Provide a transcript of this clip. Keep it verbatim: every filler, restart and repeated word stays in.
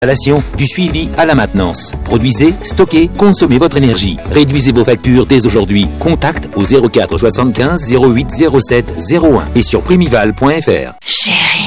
du suivi à la maintenance. Produisez, stockez, consommez votre énergie. Réduisez vos factures dès aujourd'hui. Contact au zéro quatre soixante-quinze zéro huit zéro sept zéro un et sur primival point f r. Chérie.